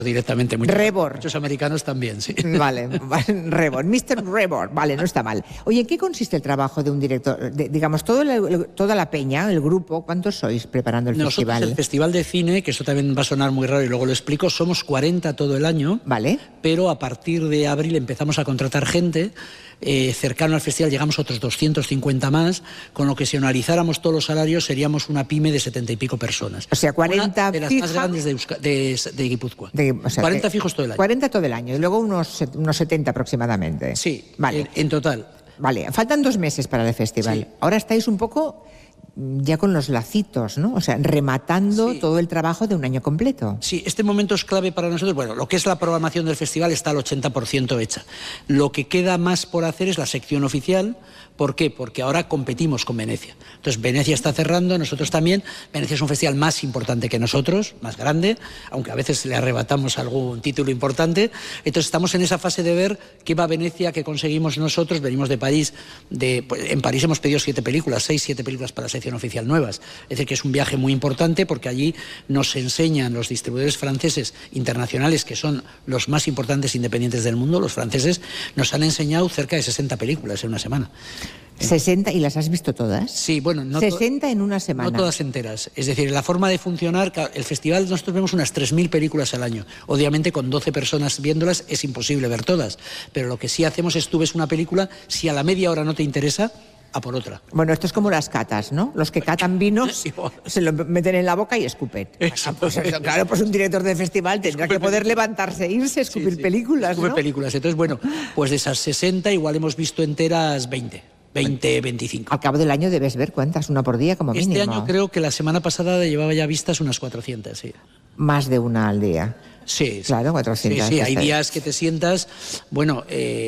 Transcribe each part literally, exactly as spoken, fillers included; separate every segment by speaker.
Speaker 1: directamente. Muchos,
Speaker 2: Rebord.
Speaker 1: Muchos americanos también, sí.
Speaker 2: Vale, Rebord, mister Rebord, vale, no está mal. Oye, ¿en qué consiste el trabajo de un director? De, digamos, todo el, toda la peña, el grupo, ¿cuántos sois preparando el
Speaker 1: Nosotros,
Speaker 2: festival?
Speaker 1: el Festival de Cine, que eso también va a sonar muy raro y luego lo explico, somos cuarenta todo el año,
Speaker 2: vale.
Speaker 1: Pero a partir de abril empezamos a contratar gente. Eh, cercano al festival llegamos otros doscientos cincuenta más, con lo que si analizáramos todos los salarios seríamos una pyme de setenta y pico personas.
Speaker 2: O sea, cuarenta
Speaker 1: una de las
Speaker 2: fija,
Speaker 1: más grandes de, Euska, de, de Guipúzcoa.
Speaker 2: De, o sea,
Speaker 1: cuarenta fijos todo el año.
Speaker 2: cuarenta todo el año y luego unos, unos setenta aproximadamente.
Speaker 1: Sí,
Speaker 2: vale.
Speaker 1: en, en total.
Speaker 2: Vale, faltan dos meses para el festival. Sí. Ahora estáis un poco ya con los lacitos, ¿no? O sea, rematando sí. todo el trabajo de un año completo.
Speaker 1: Sí, este momento es clave para nosotros. Bueno, lo que es la programación del festival está al ochenta por ciento hecha. Lo que queda más por hacer es la sección oficial. ¿Por qué? Porque ahora competimos con Venecia. Entonces, Venecia está cerrando, nosotros también. Venecia es un festival más importante que nosotros, más grande, aunque a veces le arrebatamos algún título importante. Entonces, estamos en esa fase de ver qué va a Venecia, qué conseguimos nosotros. Venimos de París. De, pues, en París hemos pedido siete películas, seis, siete películas para la sección oficial nuevas. Es decir, que es un viaje muy importante porque allí nos enseñan los distribuidores franceses internacionales, que son los más importantes independientes del mundo. Los franceses nos han enseñado cerca de sesenta películas en una semana.
Speaker 2: ¿sesenta? ¿Y las has visto todas?
Speaker 1: Sí, bueno, no
Speaker 2: sesenta en una semana.
Speaker 1: No todas enteras. Es decir, la forma de funcionar, el festival, nosotros vemos unas tres mil películas al año. Obviamente, con doce personas viéndolas es imposible ver todas. Pero lo que sí hacemos es, tú ves una película, si a la media hora no te interesa, a por otra.
Speaker 2: Bueno, esto es como las catas, ¿no? Los que catan vinos se lo meten en la boca y escupen. Ah, pues eso, claro, pues un director de festival tendrá escupe que poder levantarse e irse, escupir sí, sí. películas,
Speaker 1: escupe
Speaker 2: ¿no?
Speaker 1: películas. Entonces, bueno, pues de esas sesenta igual hemos visto enteras veinte. veinte, veinticinco.
Speaker 2: Al cabo del año debes ver cuántas, una por día como mínimo.
Speaker 1: Este año creo que la semana pasada llevaba ya vistas unas cuatrocientas, sí.
Speaker 2: Más de una al día.
Speaker 1: Sí,
Speaker 2: claro, cuatrocientas.
Speaker 1: Sí, sí, hay días que te sientas, bueno,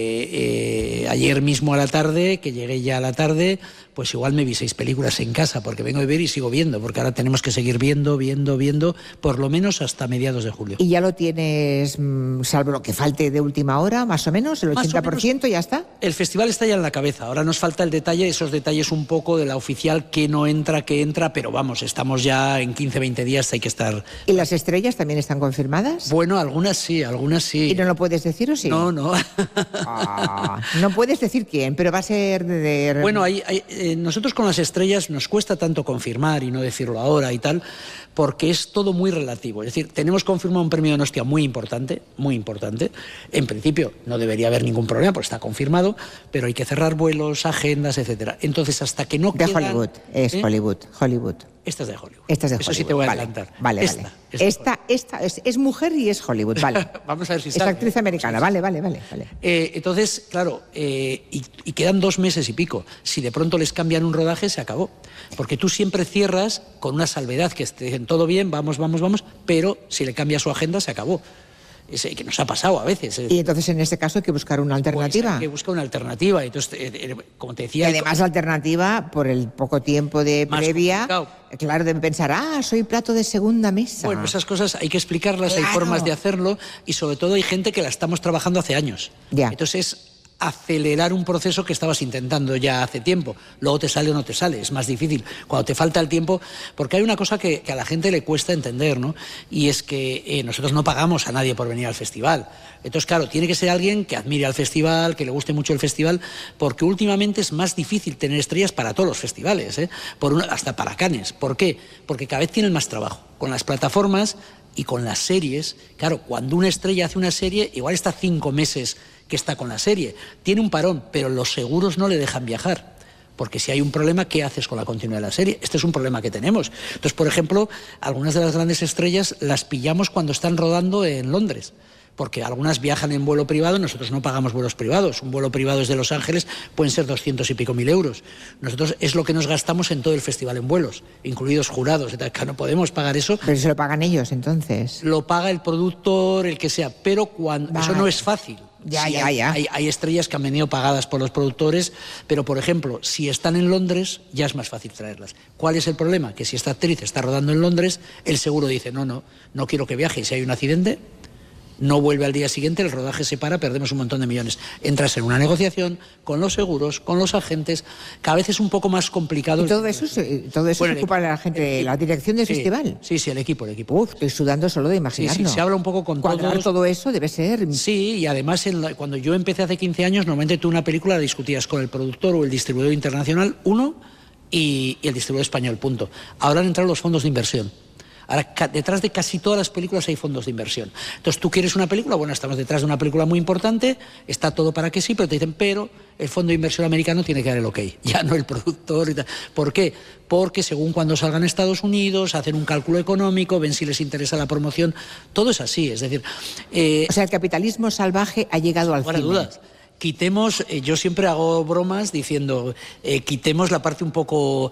Speaker 1: eh, eh, ayer mismo a la tarde, que llegué ya a la tarde, pues igual me vi seis películas en casa, porque vengo de ver y sigo viendo, porque ahora tenemos que seguir viendo, viendo, viendo, por lo menos hasta mediados de julio.
Speaker 2: ¿Y ya lo tienes, salvo lo que falte de última hora, más o menos, el ochenta por ciento ya está?
Speaker 1: El festival está ya en la cabeza, ahora nos falta el detalle, esos detalles un poco de la oficial, que no entra, que entra, pero vamos, estamos ya en quince, veinte días, hay que estar...
Speaker 2: ¿Y las estrellas también están confirmadas?
Speaker 1: Bueno, algunas sí, algunas sí.
Speaker 2: ¿Y no lo puedes decir o sí?
Speaker 1: No, no.
Speaker 2: Ah, no puedes decir quién, pero va a ser de... de...
Speaker 1: Bueno, hay, hay, eh, nosotros con las estrellas nos cuesta tanto confirmar y no decirlo ahora y tal, porque es todo muy relativo. Es decir, tenemos confirmado un premio de Donostia muy importante, muy importante. En principio no debería haber ningún problema porque está confirmado, pero hay que cerrar vuelos, agendas, etcétera. Entonces, hasta que no
Speaker 2: de
Speaker 1: quedan...
Speaker 2: Hollywood, es
Speaker 1: ¿eh?
Speaker 2: Hollywood, Hollywood.
Speaker 1: Esta es de Hollywood.
Speaker 2: Esta es de
Speaker 1: Eso
Speaker 2: Hollywood.
Speaker 1: sí te voy a
Speaker 2: vale,
Speaker 1: adelantar.
Speaker 2: Vale,
Speaker 1: esta,
Speaker 2: vale.
Speaker 1: Esta,
Speaker 2: esta, esta es, es mujer y es Hollywood, vale.
Speaker 1: Vamos a ver si
Speaker 2: es
Speaker 1: sabe.
Speaker 2: Es actriz americana, vale, vale, vale. vale.
Speaker 1: Eh, entonces, claro, eh, y, y quedan dos meses y pico. Si de pronto les cambian un rodaje, se acabó. Porque tú siempre cierras con una salvedad, que estén todo bien, vamos, vamos, vamos, pero si le cambia su agenda, se acabó. Es, que nos ha pasado a veces.
Speaker 2: Y entonces en este caso hay que buscar una alternativa.
Speaker 1: Pues hay que buscar una alternativa. Entonces, eh, eh, como te decía...
Speaker 2: Y además la alternativa, por el poco tiempo de previa,
Speaker 1: complicado.
Speaker 2: Claro, deben pensar, ah, soy plato de segunda mesa.
Speaker 1: Bueno, esas cosas hay que explicarlas,
Speaker 2: claro.
Speaker 1: Hay formas de hacerlo y sobre todo hay gente que la estamos trabajando hace años.
Speaker 2: Ya.
Speaker 1: Entonces... acelerar un proceso que estabas intentando ya hace tiempo. Luego te sale o no te sale, es más difícil. Cuando te falta el tiempo, porque hay una cosa que, que a la gente le cuesta entender, ¿no? Y es que eh, nosotros no pagamos a nadie por venir al festival. Entonces, claro, tiene que ser alguien que admire al festival, que le guste mucho el festival, porque últimamente es más difícil tener estrellas para todos los festivales, ¿eh? Por una, hasta para Cannes. ¿Por qué? Porque cada vez tienen más trabajo. Con las plataformas y con las series, claro, cuando una estrella hace una serie, igual está cinco meses que está con la serie. Tiene un parón, pero los seguros no le dejan viajar. Porque si hay un problema, ¿qué haces con la continuidad de la serie? Este es un problema que tenemos. Entonces, por ejemplo, algunas de las grandes estrellas las pillamos cuando están rodando en Londres. Porque algunas viajan en vuelo privado, nosotros no pagamos vuelos privados. Un vuelo privado desde Los Ángeles pueden ser doscientos y pico mil euros. Nosotros es lo que nos gastamos en todo el festival en vuelos, incluidos jurados. Que no podemos pagar eso.
Speaker 2: Pero se lo pagan ellos, entonces.
Speaker 1: Lo paga el productor, el que sea. Pero cuando vale. Eso no es fácil.
Speaker 2: Ya,
Speaker 1: sí,
Speaker 2: ya,
Speaker 1: hay,
Speaker 2: ya.
Speaker 1: Hay, hay estrellas que han venido pagadas por los productores, pero, por ejemplo, si están en Londres, ya es más fácil traerlas. ¿Cuál es el problema? Que si esta actriz está rodando en Londres, el seguro dice, no, no, no quiero que viaje. Y si hay un accidente, No vuelve al día siguiente, el rodaje se para, perdemos un montón de millones. Entras en una negociación con los seguros, con los agentes, cada vez es un poco más complicado.
Speaker 2: ¿Y todo eso, se, todo eso bueno, se ocupa la gente, el, la dirección del
Speaker 1: sí,
Speaker 2: festival?
Speaker 1: Sí, sí, el equipo, el equipo.
Speaker 2: Uf, estoy sudando solo de imaginarlo.
Speaker 1: Sí, sí, se habla un poco con
Speaker 2: Cuadrar
Speaker 1: todos.
Speaker 2: todo eso debe ser...
Speaker 1: Sí, y además en la, cuando yo empecé hace quince años, normalmente tú una película la discutías con el productor o el distribuidor internacional, uno, y, y el distribuidor español, punto. Ahora han entrado los fondos de inversión. Ahora, detrás de casi todas las películas hay fondos de inversión. Entonces, tú quieres una película, bueno, estamos detrás de una película muy importante, está todo para que sí, pero te dicen, pero el fondo de inversión americano tiene que dar el ok, ya no el productor y tal. ¿Por qué? Porque según cuando salgan a Estados Unidos, hacen un cálculo económico, ven si les interesa la promoción, todo es así, es decir...
Speaker 2: Eh, o sea, el capitalismo salvaje ha llegado al
Speaker 1: cine. Sin dudas. Quitemos, eh, yo siempre hago bromas diciendo, eh, quitemos la parte un poco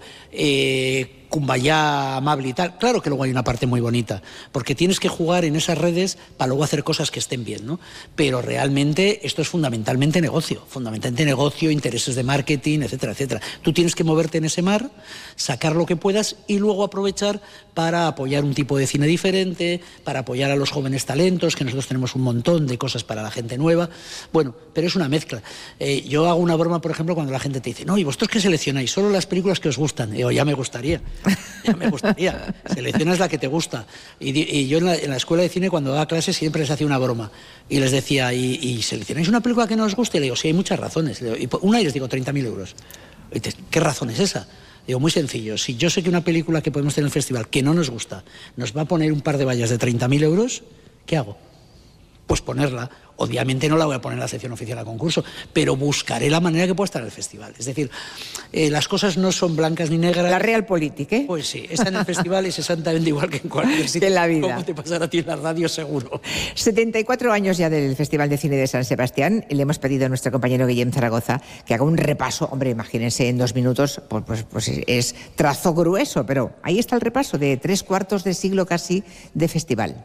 Speaker 1: eh, cumbayá, amable y tal. Claro que luego hay una parte muy bonita, porque tienes que jugar en esas redes para luego hacer cosas que estén bien, ¿no? Pero realmente esto es fundamentalmente negocio, fundamentalmente negocio, intereses de marketing, etcétera, etcétera. Tú tienes que moverte en ese mar, sacar lo que puedas y luego aprovechar para apoyar un tipo de cine diferente, para apoyar a los jóvenes talentos, que nosotros tenemos un montón de cosas para la gente nueva. Bueno, pero es una mezcla. Eh, yo hago una broma, por ejemplo, cuando la gente te dice, no, ¿y vosotros qué seleccionáis? Solo las películas que os gustan. Y digo, ya me gustaría, ya me gustaría. Seleccionas la que te gusta. Y, y yo en la, en la escuela de cine, cuando daba clases, siempre les hacía una broma. Y les decía, ¿y, y seleccionáis una película que no os guste? Y le digo, sí, hay muchas razones. Y una y les digo, treinta mil euros. Y dices, ¿qué razón es esa? Digo, muy sencillo, si yo sé que una película que podemos tener en el festival que no nos gusta nos va a poner un par de vallas de treinta mil euros, ¿qué hago? Pues ponerla. Obviamente no la voy a poner en la sección oficial a concurso, pero buscaré la manera que pueda estar en el festival. Es decir, eh, las cosas no son blancas ni negras.
Speaker 2: La realpolitik, ¿eh?
Speaker 1: Pues sí, está en el festival es exactamente igual que en cualquier sitio.
Speaker 2: En la vida.
Speaker 1: Como te pasará a ti en la radio, seguro.
Speaker 2: setenta y cuatro años ya del Festival de Cine de San Sebastián. Le hemos pedido a nuestro compañero Guillem Zaragoza que haga un repaso. Hombre, imagínense, en dos minutos, pues, pues, pues es trazo grueso, pero ahí está el repaso de tres cuartos de siglo casi de festival.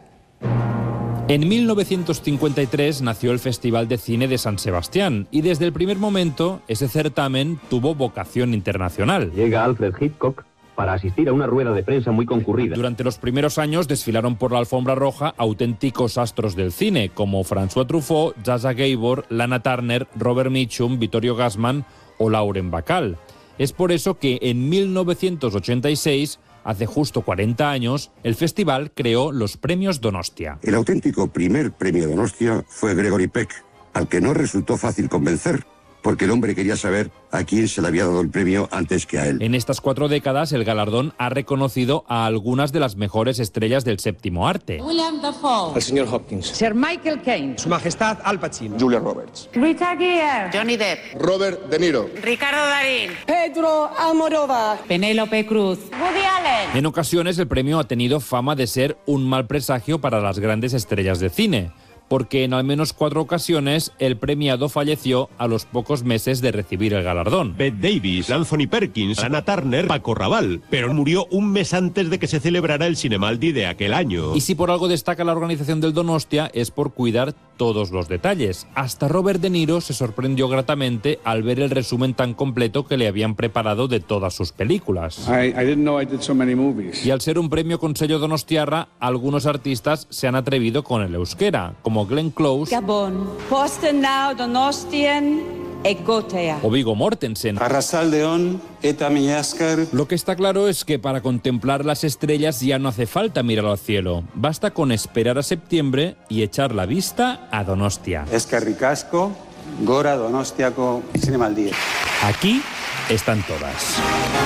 Speaker 3: En mil novecientos cincuenta y tres nació el Festival de Cine de San Sebastián y desde el primer momento ese certamen tuvo vocación internacional.
Speaker 4: Llega Alfred Hitchcock para asistir a una rueda de prensa muy concurrida.
Speaker 3: Durante los primeros años desfilaron por la alfombra roja auténticos astros del cine como François Truffaut, Zsa Zsa Gabor, Lana Turner, Robert Mitchum, Vittorio Gassman o Lauren Bacall. Es por eso que en mil novecientos ochenta y seis, hace justo cuarenta años, el festival creó los Premios Donostia.
Speaker 5: El auténtico primer premio Donostia fue Gregory Peck, al que no resultó fácil convencer, porque el hombre quería saber a quién se le había dado el premio antes que a él.
Speaker 3: En estas cuatro décadas, el galardón ha reconocido a algunas de las mejores estrellas del séptimo arte.
Speaker 6: William Dafoe.
Speaker 7: El señor Hopkins.
Speaker 6: Sir Michael Caine.
Speaker 7: Su Majestad Al Pacino.
Speaker 8: Julia Roberts.
Speaker 6: Rita Gere. Johnny Depp.
Speaker 8: Robert De Niro.
Speaker 6: Ricardo Darín.
Speaker 9: Pedro Almodóvar.
Speaker 6: Penélope Cruz. Woody Allen.
Speaker 3: En ocasiones, el premio ha tenido fama de ser un mal presagio para las grandes estrellas de cine, porque en al menos cuatro ocasiones el premiado falleció a los pocos meses de recibir el galardón.
Speaker 10: Bette Davis, Anthony Perkins, Lana Turner, Paco Rabanne, pero murió un mes antes de que se celebrara el Cinemaldi de aquel año.
Speaker 3: Y si por algo destaca la organización del Donostia es por cuidar todos los detalles. Hasta Robert De Niro se sorprendió gratamente al ver el resumen tan completo que le habían preparado de todas sus películas.
Speaker 11: I, I didn't know I did so many movies.
Speaker 3: Y al ser un premio con sello donostiarra, algunos artistas se han atrevido con el euskera, como Glenn Close,
Speaker 9: Gabon, Postenau, Donostien, Egotea,
Speaker 3: o Viggo Mortensen.
Speaker 11: Arrasaldeon, eta millasker.
Speaker 3: Lo que está claro es que para contemplar las estrellas ya no hace falta mirar al cielo. Basta con esperar a septiembre y echar la vista a Donostia.
Speaker 11: Eskerrik asko, gora Donostiako Zinemaldi.
Speaker 3: Aquí están todas.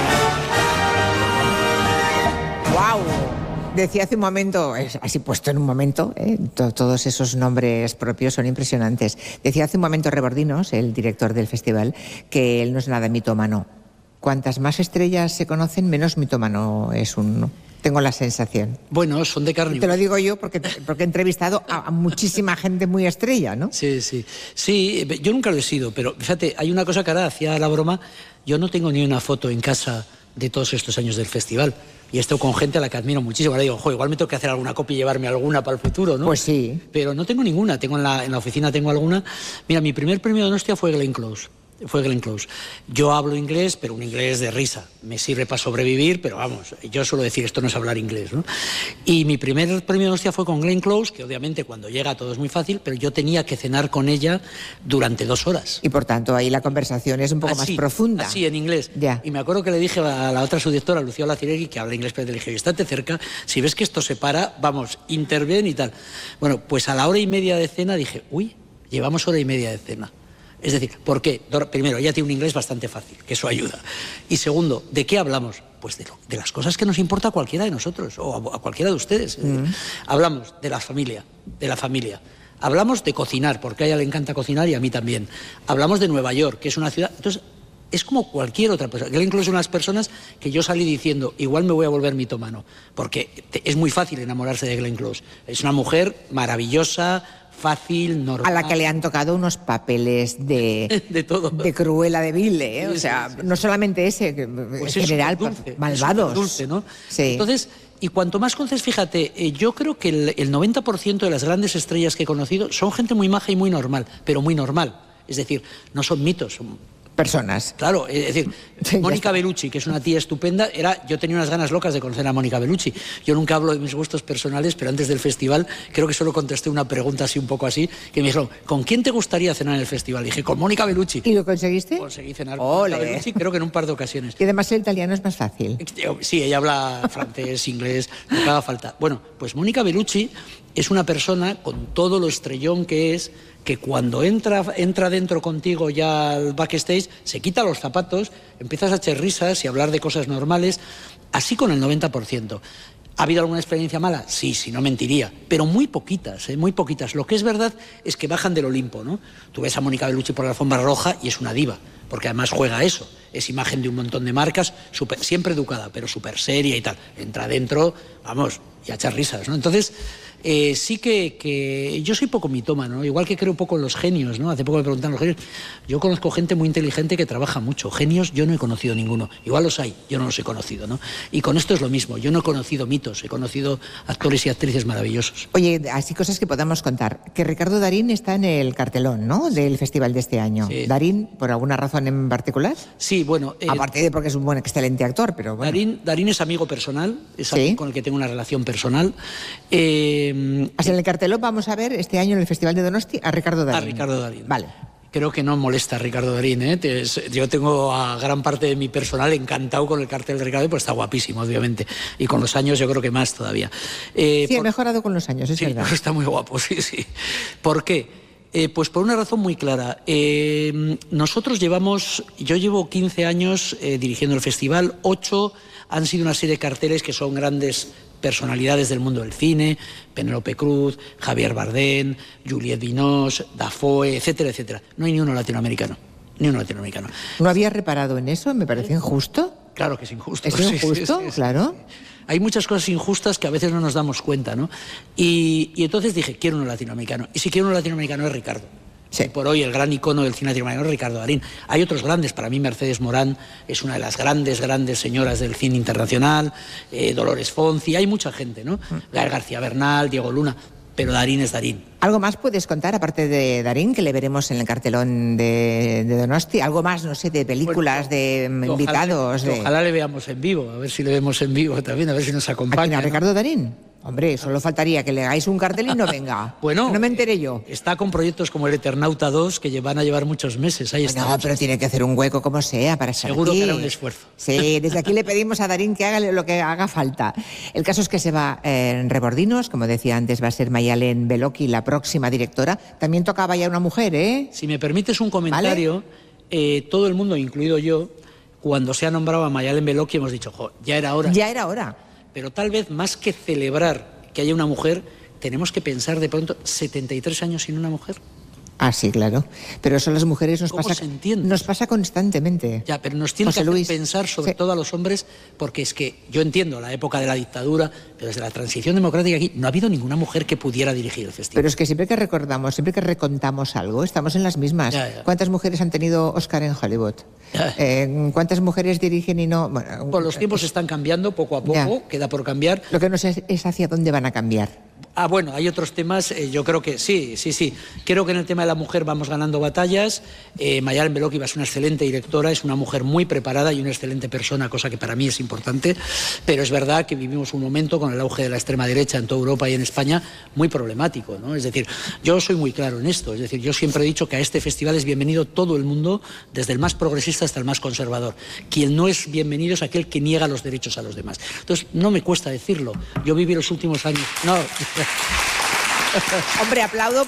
Speaker 2: ¡Guau! Decía hace un momento, así puesto en un momento, ¿eh? Todos esos nombres propios son impresionantes. Decía hace un momento Rebordinos, el director del festival, que él no es nada mitómano. Cuantas más estrellas se conocen, menos mitómano es uno. Tengo la sensación.
Speaker 1: Bueno, son de carne.
Speaker 2: Te lo digo yo porque, porque he entrevistado a, a muchísima gente muy estrella, ¿no?
Speaker 1: Sí, sí. Sí, yo nunca lo he sido, pero fíjate, hay una cosa que ahora hacía la broma. Yo no tengo ni una foto en casa de todos estos años del festival. Y esto con gente a la que admiro muchísimo. Ahora digo, jo, igual me tengo que hacer alguna copia y llevarme alguna para el futuro, ¿no?
Speaker 2: Pues sí.
Speaker 1: Pero no tengo ninguna. Tengo en la, en la oficina tengo alguna. Mira, mi primer premio de Donostia fue Glenn Close. Fue Glenn Close. Yo hablo inglés, pero un inglés de risa. Me sirve para sobrevivir, pero vamos, yo suelo decir esto no es hablar inglés, ¿no? Y mi primer premio Donostia fue con Glenn Close, que obviamente cuando llega todo es muy fácil, pero yo tenía que cenar con ella durante dos horas.
Speaker 2: Y por tanto ahí la conversación es un poco
Speaker 1: así,
Speaker 2: más profunda.
Speaker 1: Así, en inglés.
Speaker 2: Ya.
Speaker 1: Y me acuerdo que le dije a la otra subdirectora, Lucía Olaciregui, que habla inglés, pero le dije, estate cerca, si ves que esto se para, vamos, interven y tal. Bueno, pues a la hora y media de cena dije, uy, llevamos hora y media de cena. Es decir, ¿por qué? Primero, ella tiene un inglés bastante fácil, que eso ayuda. Y segundo, ¿de qué hablamos? Pues de, lo, de las cosas que nos importa a cualquiera de nosotros, o a, a cualquiera de ustedes. Mm. Hablamos de la familia, de la familia. Hablamos de cocinar, porque a ella le encanta cocinar y a mí también. Hablamos de Nueva York, que es una ciudad... Entonces, es como cualquier otra persona. Glenn Close es una de las personas que yo salí diciendo, igual me voy a volver mitómano, porque te, es muy fácil enamorarse de Glenn Close. Es una mujer maravillosa, fácil, normal.
Speaker 2: A la que le han tocado unos papeles de...
Speaker 1: de todo.
Speaker 2: De Cruella de Vil, ¿eh?
Speaker 1: Sí,
Speaker 2: o sea,
Speaker 1: sí, sí.
Speaker 2: no solamente ese, pues en general,
Speaker 1: dulce,
Speaker 2: malvados.
Speaker 1: Dulce, ¿no?
Speaker 2: Sí.
Speaker 1: Entonces, y cuanto más conoces, fíjate, eh, yo creo que el, el noventa por ciento de las grandes estrellas que he conocido son gente muy maja y muy normal, pero muy normal. Es decir, no son mitos, son...
Speaker 2: personas.
Speaker 1: Claro, es decir,
Speaker 2: sí,
Speaker 1: Mónica Bellucci, que es una tía estupenda, era, yo tenía unas ganas locas de conocer a Mónica Bellucci. Yo nunca hablo de mis gustos personales, pero antes del festival creo que solo contesté una pregunta así un poco así, que me dijeron, ¿con quién te gustaría cenar en el festival? Y dije, con Mónica Bellucci.
Speaker 2: ¿Y lo conseguiste?
Speaker 1: Conseguí cenar con
Speaker 2: ¡Ole!
Speaker 1: Mónica Bellucci, creo que en un par de ocasiones.
Speaker 2: Y además el italiano es más fácil.
Speaker 1: Sí, ella habla francés, inglés, lo que haga falta. Bueno, pues Mónica Bellucci es una persona con todo lo estrellón que es, que cuando entra, entra dentro contigo ya al backstage, se quita los zapatos, empiezas a echar risas y hablar de cosas normales, así con el noventa por ciento. ¿Ha habido alguna experiencia mala? Sí, sí, no mentiría, pero muy poquitas, ¿eh? muy poquitas. Lo que es verdad es que bajan del Olimpo, ¿no? Tú ves a Mónica Bellucci por la alfombra roja y es una diva, porque además juega a eso, es imagen de un montón de marcas, super, siempre educada, pero súper seria y tal. Entra dentro, vamos, y a echar risas, ¿no? Entonces... Eh, sí que, que yo soy poco mitómano, ¿no? Igual que creo poco en los genios, ¿no? Hace poco me preguntaron los genios. Yo conozco gente muy inteligente que trabaja mucho. Genios yo no he conocido ninguno. Igual los hay, yo no los he conocido, ¿no? Y con esto es lo mismo. Yo no he conocido mitos, he conocido actores y actrices maravillosos.
Speaker 2: Oye, así cosas que podamos contar. Que Ricardo Darín está en el cartelón, ¿no? Del festival de este año.
Speaker 1: Sí.
Speaker 2: ¿Darín, por alguna razón en particular?
Speaker 1: Sí, bueno...
Speaker 2: Eh, Aparte de porque es un buen, excelente actor, pero bueno.
Speaker 1: Darín, Darín es amigo personal, es alguien ¿sí? con el que tengo una relación personal. Eh,
Speaker 2: Así en el cartelón vamos a ver este año en el Festival de Donosti a Ricardo Darín.
Speaker 1: A Ricardo Darín.
Speaker 2: Vale.
Speaker 1: Creo que no molesta a Ricardo Darín, ¿eh? Yo tengo a gran parte de mi personal encantado con el cartel de Ricardo, pues está guapísimo, obviamente. Y con los años yo creo que más todavía.
Speaker 2: Eh, sí, por... ha mejorado con los años, es
Speaker 1: sí,
Speaker 2: verdad.
Speaker 1: Está muy guapo, sí, sí. ¿Por qué? Eh, pues por una razón muy clara. Eh, nosotros llevamos, yo llevo quince años eh, dirigiendo el festival, ocho han sido una serie de carteles que son grandes personalidades del mundo del cine, Penélope Cruz, Javier Bardem, Juliette Binoche, Dafoe, etcétera, etcétera. No hay ni uno latinoamericano, ni uno latinoamericano.
Speaker 2: ¿No había reparado en eso? ¿Me parece injusto?
Speaker 1: Claro que es injusto.
Speaker 2: ¿Es injusto? Sí, sí, sí, claro.
Speaker 1: Sí. Hay muchas cosas injustas que a veces no nos damos cuenta, ¿no? Y, y entonces dije, quiero uno latinoamericano. Y si quiero uno latinoamericano es Ricardo. Sí. Por hoy el gran icono del cine latinoamericano es Ricardo Darín. Hay otros grandes, para mí Mercedes Morán es una de las grandes, grandes señoras del cine internacional, eh, Dolores Fonzi, hay mucha gente, ¿no? Mm. Gael García Bernal, Diego Luna, pero Darín es Darín.
Speaker 2: ¿Algo más puedes contar, aparte de Darín, que le veremos en el cartelón de, de Donosti? ¿Algo más, no sé, de películas, bueno, de ojalá, invitados? De...
Speaker 1: Ojalá le veamos en vivo, a ver si le vemos en vivo también, a ver si nos acompaña.
Speaker 2: ¿A quién, a
Speaker 1: ¿no?
Speaker 2: Ricardo Darín? Hombre, solo faltaría que le hagáis un cartel y no venga.
Speaker 1: Bueno,
Speaker 2: no me enteré yo.
Speaker 1: Está con proyectos como el Eternauta dos que van a llevar muchos meses. Ahí está.
Speaker 2: No, pero tiene que hacer un hueco como sea para estar
Speaker 1: Seguro
Speaker 2: aquí.
Speaker 1: que hará un esfuerzo.
Speaker 2: Sí, desde aquí le pedimos a Darín que haga lo que haga falta. El caso es que se va en Rebordinos, como decía antes, va a ser Mayalen Beloki la próxima directora. También tocaba ya una mujer, ¿eh?
Speaker 1: Si me permites un comentario, ¿vale? eh, todo el mundo, incluido yo, cuando se ha nombrado a Mayalen Beloki hemos dicho, jo, ya era hora.
Speaker 2: Ya era hora.
Speaker 1: Pero tal vez más que celebrar que haya una mujer, tenemos que pensar de pronto setenta y tres años sin una mujer.
Speaker 2: Ah, sí, claro. Pero eso a las mujeres nos
Speaker 1: ¿Cómo
Speaker 2: pasa,
Speaker 1: se entiende?
Speaker 2: nos pasa constantemente.
Speaker 1: Ya, pero nos tiene
Speaker 2: José
Speaker 1: que hacer
Speaker 2: Luis.
Speaker 1: pensar sobre
Speaker 2: Sí.
Speaker 1: todo a los hombres, porque es que yo entiendo la época de la dictadura, pero desde la transición democrática aquí no ha habido ninguna mujer que pudiera dirigir el festival.
Speaker 2: Pero es que siempre que recordamos, siempre que recontamos algo, estamos en las mismas.
Speaker 1: Ya, ya.
Speaker 2: ¿Cuántas mujeres han tenido Oscar en Hollywood? Eh, ¿Cuántas mujeres dirigen y no...? Bueno,
Speaker 1: Pues los tiempos están cambiando poco a poco,
Speaker 2: Ya.
Speaker 1: queda por cambiar.
Speaker 2: Lo que no sé es hacia dónde van a cambiar.
Speaker 1: Ah, bueno, hay otros temas, eh, yo creo que sí, sí, sí. Creo que en el tema de la mujer vamos ganando batallas. Eh, Mayalen Belokiva es una excelente directora, es una mujer muy preparada y una excelente persona, cosa que para mí es importante. Pero es verdad que vivimos un momento con el auge de la extrema derecha en toda Europa y en España muy problemático, ¿no? Es decir, yo soy muy claro en esto. Es decir, yo siempre he dicho que a este festival es bienvenido todo el mundo, desde el más progresista hasta el más conservador. Quien no es bienvenido es aquel que niega los derechos a los demás. Entonces, no me cuesta decirlo. Yo viví los últimos años... No...
Speaker 2: Hombre, aplaudo